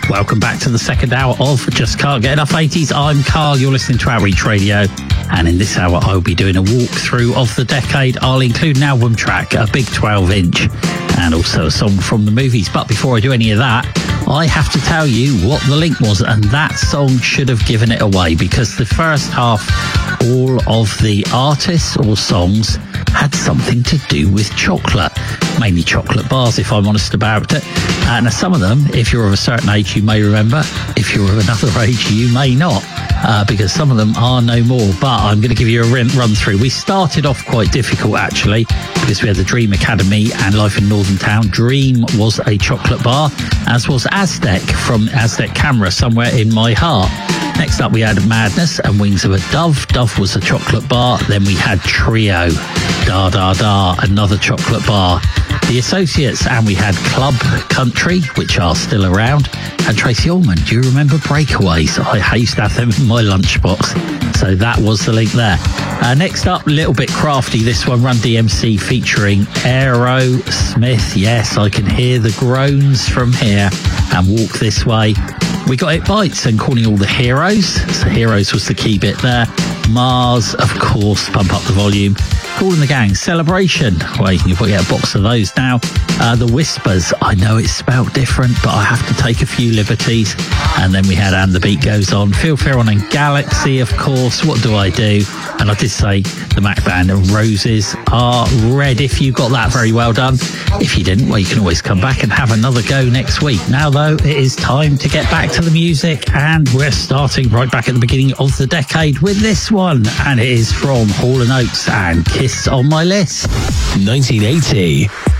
Welcome back to the second hour of Just Can't Get Enough 80s. I'm Carl, you're listening to Outreach Radio, and in this hour I'll be doing a walkthrough of the decade. I'll include an album track, a big 12-inch, and also a song from the movies. But before I do any of that, I have to tell you what the link was, and that song should have given it away, because the first half, all of the artists or songs had something to do with chocolate, mainly chocolate bars, if I'm honest about it. And some of them, if you're of a certain age, you may remember. If you're of another age, you may not, because some of them are no more. But I'm going to give you a run through. We started off quite difficult, actually, because we had the Dream Academy and Life in Northern Town. Dream was a chocolate bar, as was Aztec from Aztec Camera, Somewhere in My Heart. Next up, we had Madness and Wings of a Dove. Dove was a chocolate bar. Then we had Trio, Da Da Da, another chocolate bar. The Associates, and we had Club Country, which are still around, and Tracy Ullman. Do you remember Breakaways? I used to have them in my lunchbox, so that was the link there. Next up, a little bit crafty, this one, Run DMC featuring Aerosmith. Yes, I can hear the groans from here, and Walk This Way. We got It Bites and Calling All the Heroes. So Heroes was the key bit there. Mars, of course, Pump Up the Volume. Kool and the Gang, Celebration. Well, you can get a box of those now. The Whispers, I know it's spelled different, but I have to take a few liberties. And then we had And the Beat Goes On. Phil Fearon and Galaxy, of course. What Do I Do? And I did say the Mac Band and Roses Are Red. If you got that, very well done. If you didn't, well, you can always come back and have another go next week. Now, though, it is time to get back to the music, and we're starting right back at the beginning of the decade with this one, and it is from Hall & Oates and Kiss on My List. 1980.